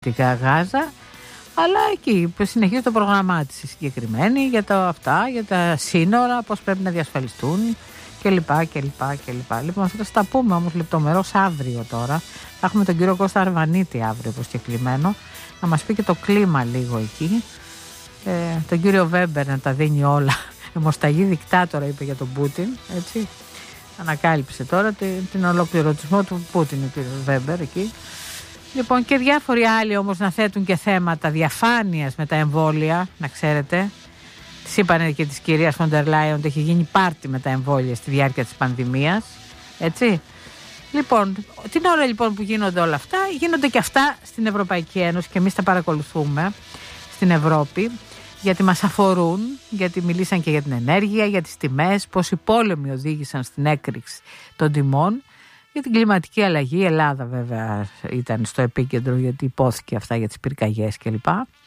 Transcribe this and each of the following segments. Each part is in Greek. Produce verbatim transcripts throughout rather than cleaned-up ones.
Γάζα, αλλά εκεί συνεχίζει το πρόγραμμά της συγκεκριμένη για τα αυτά, για τα σύνορα, πώς πρέπει να διασφαλιστούν κλπ. κλπ, κλπ. Λοιπόν, θα τα πούμε όμως λεπτομερώς αύριο τώρα. Θα έχουμε τον κύριο Κώστα Αρβανίτη αύριο προσκεκλημένο, να μας πει και το κλίμα λίγο εκεί. Ε, τον κύριο Βέμπερ να τα δίνει όλα. Αιμοσταγή δικτάτορα είπε για τον Πούτιν, έτσι. Ανακάλυψε τώρα την, την ολοκληρωτισμό του Πούτιν ο κύριος Βέμπερ εκεί. Λοιπόν, και διάφοροι άλλοι όμως να θέτουν και θέματα διαφάνειας με τα εμβόλια, να ξέρετε. Της είπανε και της κυρίας Φοντερ Λάιον ότι έχει γίνει πάρτι με τα εμβόλια στη διάρκεια της πανδημίας, έτσι. Λοιπόν, την ώρα λοιπόν που γίνονται όλα αυτά, γίνονται και αυτά στην Ευρωπαϊκή Ένωση και εμείς τα παρακολουθούμε στην Ευρώπη, γιατί μας αφορούν, γιατί μιλήσαν και για την ενέργεια, για τις τιμές, πώς οι πόλεμοι οδήγησαν στην έκρηξη των τιμών. Για την κλιματική αλλαγή, η Ελλάδα βέβαια ήταν στο επίκεντρο, γιατί υπόθηκε αυτά για τις πυρκαγιές κλπ.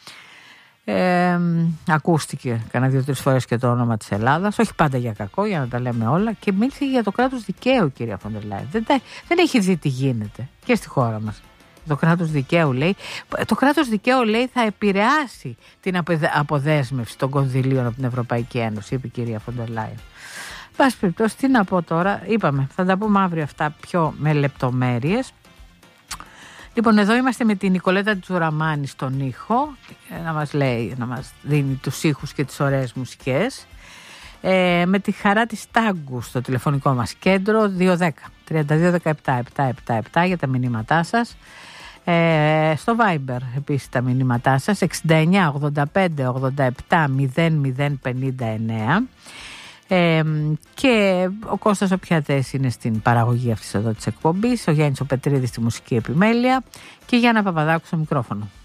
Ε, ακούστηκε κανένα δύο-τρεις φορές και το όνομα της Ελλάδας, όχι πάντα για κακό, για να τα λέμε όλα, και μίλησε για το κράτος δικαίου, κυρία Φοντερ Λάιον. Δεν, δεν έχει δει τι γίνεται και στη χώρα μας. Το κράτος δικαίου λέει, το κράτος δικαίου λέει θα επηρεάσει την αποδέσμευση των κονδυλίων από την Ευρωπαϊκή Ένωση, είπε η κυρία Φοντερ Λάιον. Πάση περιπτώσει, τι να πω τώρα, είπαμε, θα τα πούμε αύριο αυτά πιο με λεπτομέρειες. Λοιπόν, εδώ είμαστε με την Νικολέτα Τζουραμάνη στον ήχο, να μας λέει, να μας δίνει τους ήχους και τις ωραίες μουσικές. Ε, με τη χαρά της Τάγκου στο τηλεφωνικό μας κέντρο, δύο δέκα τριάντα δύο δεκαεπτά επτακόσια εβδομήντα επτά για τα μηνύματά σας. Ε, στο Viber επίσης τα μηνύματά σας, εξήντα εννιά ογδόντα πέντε ογδόντα επτά μηδέν μηδέν πενήντα εννέα. Ε, και ο Κώστας ο Πιατές είναι στην παραγωγή αυτής εδώ της εκπομπής, ο Γιάννης ο Πετρίδης στη μουσική επιμέλεια και η Γιάννα Παπαδάκου στο μικρόφωνο.